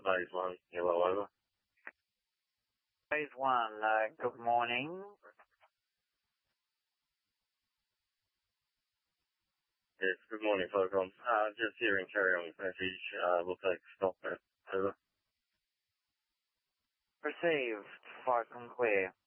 phase one, yellow over. Phase one, good morning. Yes, good morning, Falcon. Just hearing carry on message. We'll take stock there. Over. Received, Falcon clear.